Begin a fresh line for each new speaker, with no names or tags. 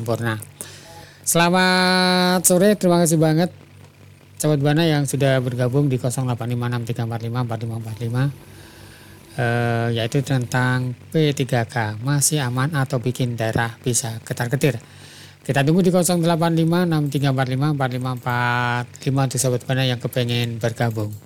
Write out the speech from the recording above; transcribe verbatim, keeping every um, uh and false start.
sempurna. Selamat sore, terima kasih banget Sobat Buana yang sudah bergabung di nol delapan lima enam tiga empat lima empat lima empat lima, uh, yaitu tentang P tiga K, masih aman atau bikin darah bisa ketar-ketir. Kita tunggu di nol delapan lima enam tiga empat lima empat lima empat lima untuk Sobat Buana yang kepengen bergabung.